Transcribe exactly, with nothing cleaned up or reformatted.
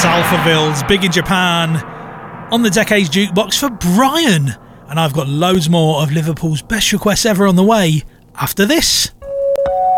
Alphavilles, Big in Japan, on the Decades Jukebox for Brian. And I've got loads more of Liverpool's best requests ever on the way after this.